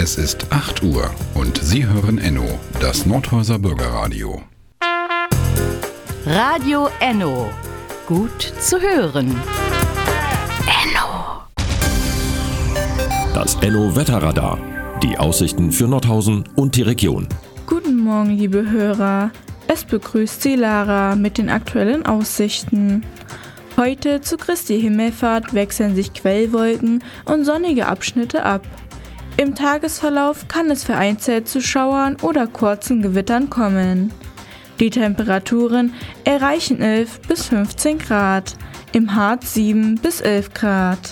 Es ist 8 Uhr und Sie hören Enno, das Nordhäuser Bürgerradio. Radio Enno. Gut zu hören. Enno. Das Enno-Wetterradar. Die Aussichten für Nordhausen und die Region. Guten Morgen, liebe Hörer. Es begrüßt Sie Lara mit den aktuellen Aussichten. Heute zu Christi Himmelfahrt wechseln sich Quellwolken und sonnige Abschnitte ab. Im Tagesverlauf kann es vereinzelt zu Schauern oder kurzen Gewittern kommen. Die Temperaturen erreichen 11 bis 15 Grad, im Harz 7 bis 11 Grad.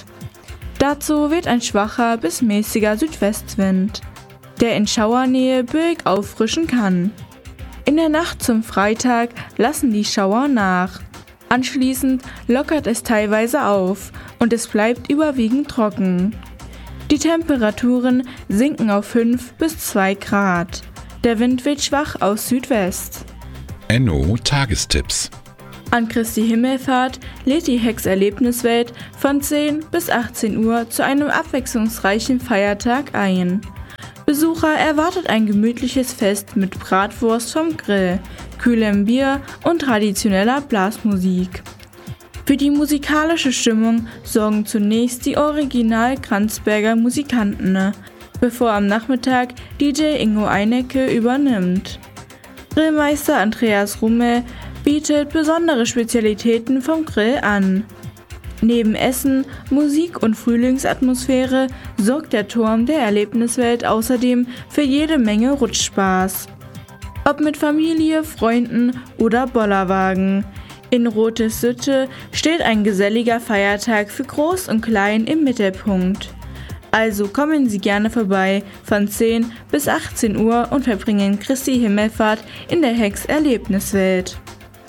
Dazu weht ein schwacher bis mäßiger Südwestwind, der in Schauernähe böig auffrischen kann. In der Nacht zum Freitag lassen die Schauer nach. Anschließend lockert es teilweise auf und es bleibt überwiegend trocken. Die Temperaturen sinken auf 5 bis 2 Grad. Der Wind weht schwach aus Südwest. Enno Tagestipps. An Christi Himmelfahrt lädt die Hex Erlebniswelt von 10 bis 18 Uhr zu einem abwechslungsreichen Feiertag ein. Besucher erwartet ein gemütliches Fest mit Bratwurst vom Grill, kühlem Bier und traditioneller Blasmusik. Für die musikalische Stimmung sorgen zunächst die Original-Kranzberger Musikanten, bevor am Nachmittag DJ Ingo Einecke übernimmt. Grillmeister Andreas Rummel bietet besondere Spezialitäten vom Grill an. Neben Essen, Musik und Frühlingsatmosphäre sorgt der Turm der Erlebniswelt außerdem für jede Menge Rutschspaß. Ob mit Familie, Freunden oder Bollerwagen. In Rotes-Sütte steht ein geselliger Feiertag für Groß und Klein im Mittelpunkt. Also kommen Sie gerne vorbei von 10 bis 18 Uhr und verbringen Christi Himmelfahrt in der Hex Erlebniswelt.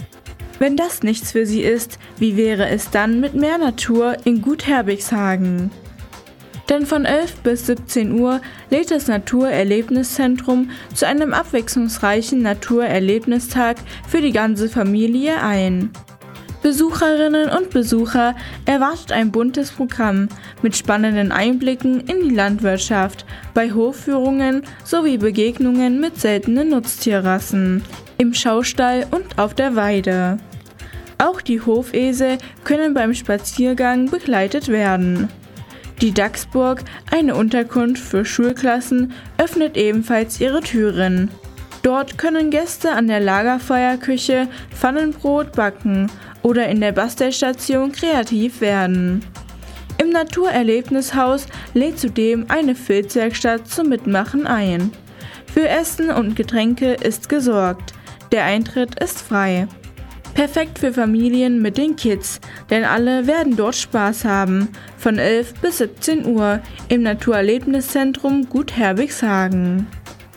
Wenn das nichts für Sie ist, wie wäre es dann mit mehr Natur in Gut Herbigshagen? Denn von 11 bis 17 Uhr lädt das Naturerlebniszentrum zu einem abwechslungsreichen Naturerlebnistag für die ganze Familie ein. Besucherinnen und Besucher erwartet ein buntes Programm mit spannenden Einblicken in die Landwirtschaft, bei Hofführungen sowie Begegnungen mit seltenen Nutztierrassen, im Schaustall und auf der Weide. Auch die Hofesel können beim Spaziergang begleitet werden. Die Dachsburg, eine Unterkunft für Schulklassen, öffnet ebenfalls ihre Türen. Dort können Gäste an der Lagerfeuerküche Pfannenbrot backen oder in der Bastelstation kreativ werden. Im Naturerlebnishaus lädt zudem eine Filzwerkstatt zum Mitmachen ein. Für Essen und Getränke ist gesorgt. Der Eintritt ist frei. Perfekt für Familien mit den Kids, denn alle werden dort Spaß haben, von 11 bis 17 Uhr im Naturerlebniszentrum Gut Herbigshagen.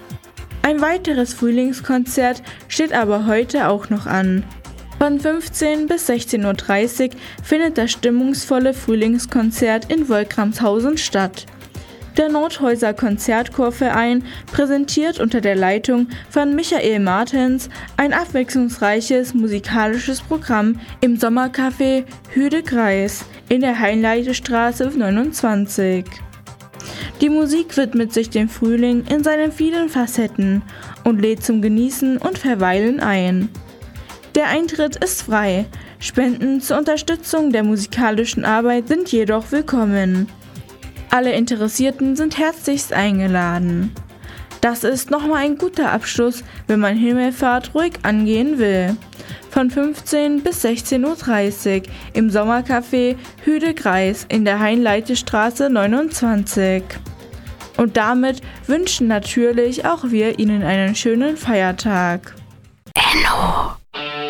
Ein weiteres Frühlingskonzert steht aber heute auch noch an. Von 15 bis 16.30 Uhr findet das stimmungsvolle Frühlingskonzert in Wolkramshausen statt. Der Nordhäuser Konzertchorverein präsentiert unter der Leitung von Michael Martens ein abwechslungsreiches musikalisches Programm im Sommercafé Hüdekreis in der Heinleitestraße 29. Die Musik widmet sich dem Frühling in seinen vielen Facetten und lädt zum Genießen und Verweilen ein. Der Eintritt ist frei, Spenden zur Unterstützung der musikalischen Arbeit sind jedoch willkommen. Alle Interessierten sind herzlichst eingeladen. Das ist nochmal ein guter Abschluss, wenn man Himmelfahrt ruhig angehen will. Von 15 bis 16.30 Uhr im Sommercafé Hüdekreis in der Heinleitestraße 29. Und damit wünschen natürlich auch wir Ihnen einen schönen Feiertag. Enno.